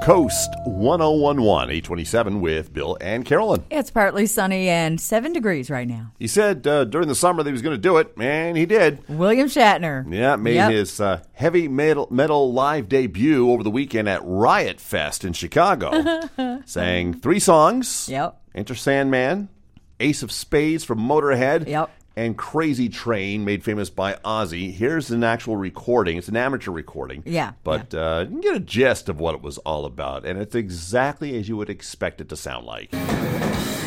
Coast 1011, 827 with Bill and Carolyn. It's partly sunny and 7 degrees right now. He said during the summer that he was going to do it, and he did. William Shatner. Yeah, made his heavy metal live debut over the weekend at Riot Fest in Chicago. Sang 3 songs. Yep. Enter Sandman, Ace of Spades from Motorhead. Yep. And Crazy Train, made famous by Ozzy. Here's an actual recording. It's an amateur recording. Yeah. But you can get a gist of what it was all about. And it's exactly as you would expect it to sound like.